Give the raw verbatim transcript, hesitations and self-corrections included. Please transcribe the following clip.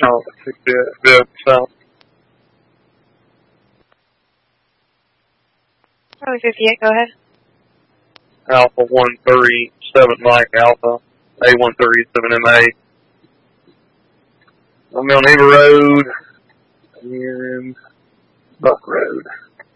Oh, six Viv South. Charlie fifty-eight, go ahead. Alpha one three seven Mike Alpha. A one three seven M A. I'm on Eva Road. Here in Buck Road.